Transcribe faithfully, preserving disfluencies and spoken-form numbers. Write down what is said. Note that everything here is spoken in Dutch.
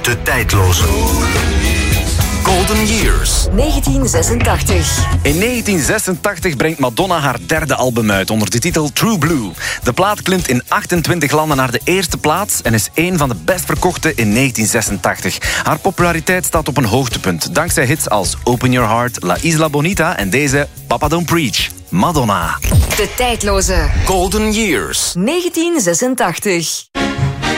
De tijdloze. Golden Years. negentien zesentachtig. In negentien zesentachtig brengt Madonna haar derde album uit onder de titel True Blue. De plaat klimt in achtentwintig landen naar de eerste plaats en is één van de best verkochte in negentien zesentachtig. Haar populariteit staat op een hoogtepunt, dankzij hits als Open Your Heart, La Isla Bonita en deze Papa Don't Preach. Madonna. De tijdloze. Golden Years. negentien zesentachtig.